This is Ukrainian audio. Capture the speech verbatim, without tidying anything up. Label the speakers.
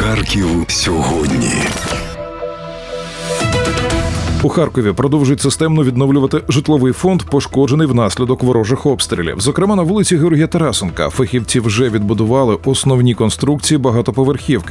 Speaker 1: Харків сьогодні.
Speaker 2: У Харкові продовжують системно відновлювати житловий фонд, пошкоджений внаслідок ворожих обстрілів. Зокрема, на вулиці Георгія Тарасенка фахівці вже відбудували основні конструкції багатоповерхівки.